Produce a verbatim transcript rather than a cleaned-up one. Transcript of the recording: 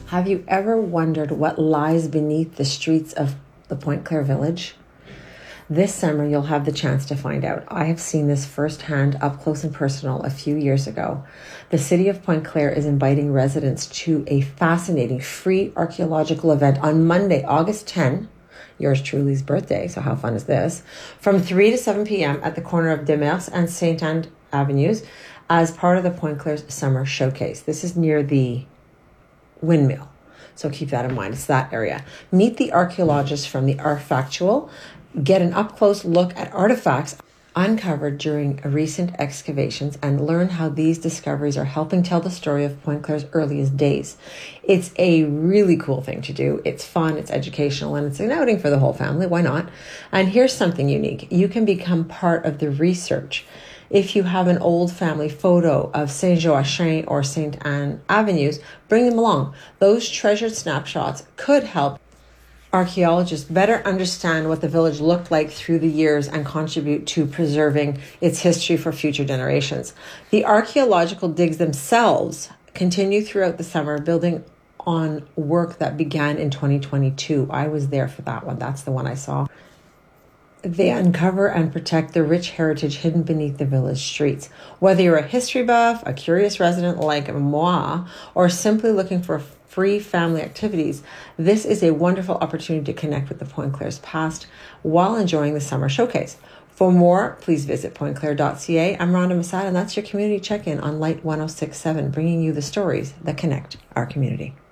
Have you ever wondered what lies beneath the streets of the Pointe-Claire village? This summer, you'll have the chance to find out. I have seen this firsthand, up close and personal, a few years ago. The city of Pointe-Claire is inviting residents to a fascinating free archaeological event on Monday, August tenth, yours truly's birthday, so how fun is this, from three to seven p.m. at the corner of Demers and Saint-Anne Avenues as part of the Pointe-Claire Summer Showcase. This is near the windmill, so keep that in mind. It's that area. Meet the archaeologists from the Artfactual. Get an up-close look at artifacts uncovered during recent excavations and learn how these discoveries are helping tell the story of Pointe-Claire's earliest days. It's a really cool thing to do. It's fun, it's educational, and it's an outing for the whole family. Why not? And here's something unique. You can become part of the research. If you have an old family photo of Saint-Joachim or Saint-Anne Avenues, bring them along. Those treasured snapshots could help archaeologists better understand what the village looked like through the years and contribute to preserving its history for future generations. The archaeological digs themselves continue throughout the summer, building on work that began in twenty twenty-two. I was there for that one. That's the one I saw. They uncover and protect the rich heritage hidden beneath the village streets. Whether you're a history buff, a curious resident like moi, or simply looking for free family activities, this is a wonderful opportunity to connect with the Pointe-Claire's past while enjoying the summer showcase. For more, please visit pointe claire dot c a. I'm Rhonda Masad, and that's your community check-in on Light one oh six point seven, bringing you the stories that connect our community.